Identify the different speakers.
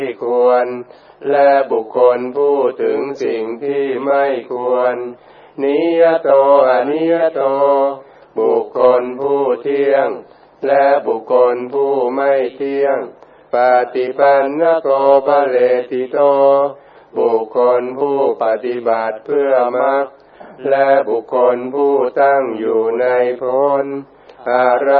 Speaker 1: ที่ควรและบุคคลผู้ถึงสิ่งที่ไม่ควรนิยโตอนิยโตบุคคลผู้เที่ยงและบุคคลผู้ไม่เที่ยงปฏิปันนโกภเวติโตบุคคลผู้ปฏิบัติเพื่อมรรคและบุคคลผู้ตั้งอยู่ในผล